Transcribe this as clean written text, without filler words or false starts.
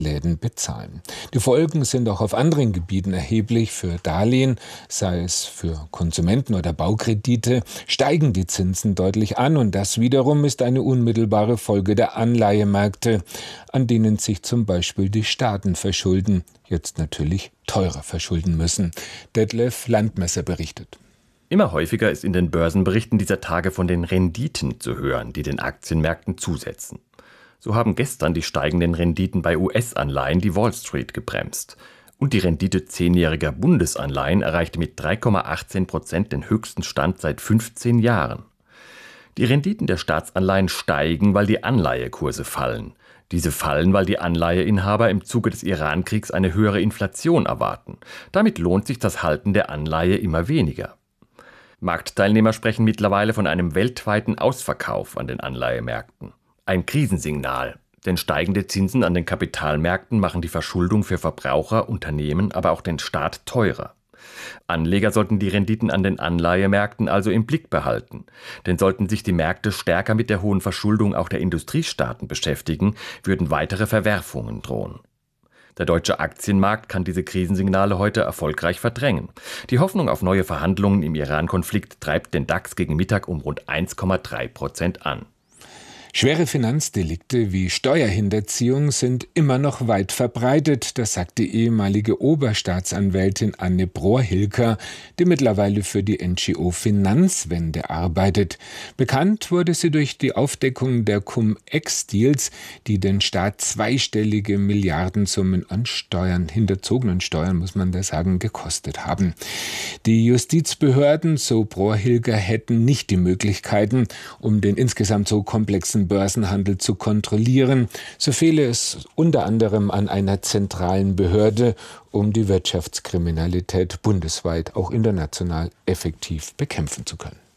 Läden bezahlen. Die Folgen sind auch auf anderen Gebieten erheblich. Für Darlehen, sei es für Konsumenten oder Baukredite, steigen die Zinsen deutlich an und das wiederum ist eine unmittelbare Folge der Anleihemärkte, an denen sich zum Beispiel die Staaten verschulden, jetzt natürlich teurer verschulden müssen. Detlef Landmesser berichtet. Immer häufiger ist in den Börsenberichten dieser Tage von den Renditen zu hören, die den Aktienmärkten zusetzen. So haben gestern die steigenden Renditen bei US-Anleihen die Wall Street gebremst. Und die Rendite 10-jähriger Bundesanleihen erreichte mit 3,18% den höchsten Stand seit 15 Jahren. Die Renditen der Staatsanleihen steigen, weil die Anleihekurse fallen. Diese fallen, weil die Anleiheinhaber im Zuge des Iran-Kriegs eine höhere Inflation erwarten. Damit lohnt sich das Halten der Anleihe immer weniger. Marktteilnehmer sprechen mittlerweile von einem weltweiten Ausverkauf an den Anleihemärkten. Ein Krisensignal, denn steigende Zinsen an den Kapitalmärkten machen die Verschuldung für Verbraucher, Unternehmen, aber auch den Staat teurer. Anleger sollten die Renditen an den Anleihemärkten also im Blick behalten. Denn sollten sich die Märkte stärker mit der hohen Verschuldung auch der Industriestaaten beschäftigen, würden weitere Verwerfungen drohen. Der deutsche Aktienmarkt kann diese Krisensignale heute erfolgreich verdrängen. Die Hoffnung auf neue Verhandlungen im Iran-Konflikt treibt den DAX gegen Mittag um rund 1,3% an. Schwere Finanzdelikte wie Steuerhinterziehung sind immer noch weit verbreitet, das sagt die ehemalige Oberstaatsanwältin Anne Brohr-Hilker, die mittlerweile für die NGO Finanzwende arbeitet. Bekannt wurde sie durch die Aufdeckung der Cum-Ex-Deals, die den Staat zweistellige Milliardensummen an Steuern, hinterzogenen Steuern, muss man da sagen, gekostet haben. Die Justizbehörden, so Brohr-Hilker, hätten nicht die Möglichkeiten, um den insgesamt so komplexen Börsenhandel zu kontrollieren. So fehle es unter anderem an einer zentralen Behörde, um die Wirtschaftskriminalität bundesweit, auch international, effektiv bekämpfen zu können.